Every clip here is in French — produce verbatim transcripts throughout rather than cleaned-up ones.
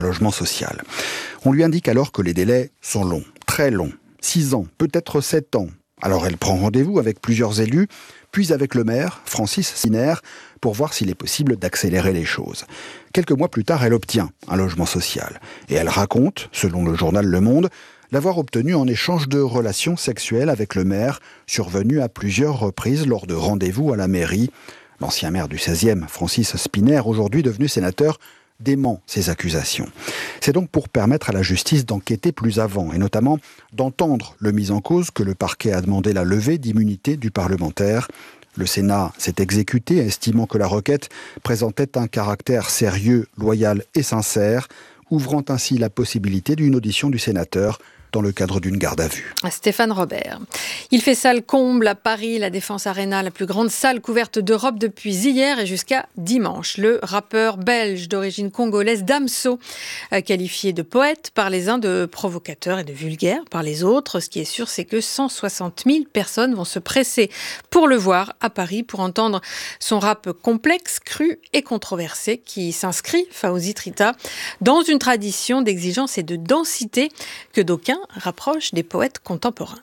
logement social. On lui indique alors que les délais sont longs, très longs, six ans, peut-être sept ans. Alors elle prend rendez-vous avec plusieurs élus, puis avec le maire, Francis Spinner, pour voir s'il est possible d'accélérer les choses. Quelques mois plus tard, elle obtient un logement social. Et elle raconte, selon le journal Le Monde, l'avoir obtenu en échange de relations sexuelles avec le maire, survenues à plusieurs reprises lors de rendez-vous à la mairie. L'ancien maire du seizième, Francis Spinner, aujourd'hui devenu sénateur, dément ces accusations. C'est donc pour permettre à la justice d'enquêter plus avant, et notamment d'entendre le mis en cause que le parquet a demandé la levée d'immunité du parlementaire. Le Sénat s'est exécuté, estimant que la requête présentait un caractère sérieux, loyal et sincère, ouvrant ainsi la possibilité d'une audition du sénateur dans le cadre d'une garde à vue. Stéphane Robert. Il fait salle comble à Paris, la Défense Arena, la plus grande salle couverte d'Europe depuis hier et jusqu'à dimanche. Le rappeur belge d'origine congolaise Damso, qualifié de poète par les uns, de provocateur et de vulgaire par les autres. Ce qui est sûr, c'est que cent soixante mille personnes vont se presser pour le voir à Paris, pour entendre son rap complexe, cru et controversé qui s'inscrit, Fawzi Trita, dans une tradition d'exigence et de densité que d'aucuns rapproche des poètes contemporains.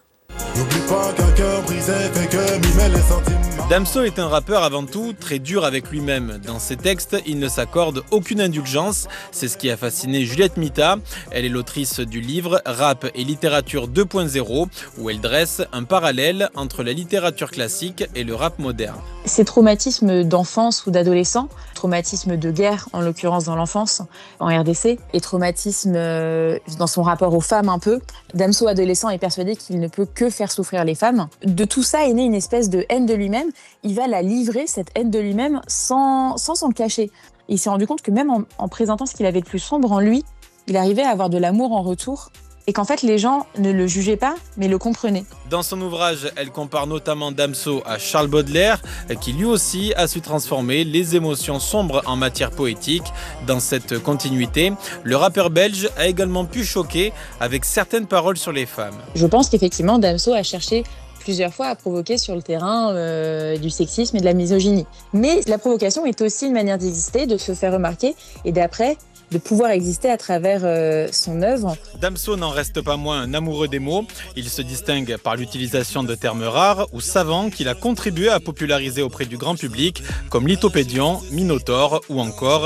Damso est un rappeur avant tout très dur avec lui-même. Dans ses textes, il ne s'accorde aucune indulgence. C'est ce qui a fasciné Juliette Mita. Elle est l'autrice du livre Rap et littérature deux point zéro, où elle dresse un parallèle entre la littérature classique et le rap moderne. Ces traumatismes d'enfance ou d'adolescent, traumatismes de guerre en l'occurrence dans l'enfance en R D C, et traumatisme dans son rapport aux femmes un peu, Damso adolescent est persuadé qu'il ne peut que faire souffrir les femmes. De tout ça est née une espèce de haine de lui-même. Il va la livrer, cette haine de lui-même, sans, sans s'en cacher. Il s'est rendu compte que même en, en présentant ce qu'il avait de plus sombre en lui, il arrivait à avoir de l'amour en retour. Et qu'en fait, les gens ne le jugeaient pas, mais le comprenaient. Dans son ouvrage, elle compare notamment Damso à Charles Baudelaire, qui lui aussi a su transformer les émotions sombres en matière poétique. Dans cette continuité, le rappeur belge a également pu choquer avec certaines paroles sur les femmes. Je pense qu'effectivement, Damso a cherché plusieurs fois à provoquer sur le terrain euh, du sexisme et de la misogynie. Mais la provocation est aussi une manière d'exister, de se faire remarquer et d'après de pouvoir exister à travers euh, son œuvre. Damso n'en reste pas moins un amoureux des mots. Il se distingue par l'utilisation de termes rares ou savants qu'il a contribué à populariser auprès du grand public, comme lithopédion, minotaure ou encore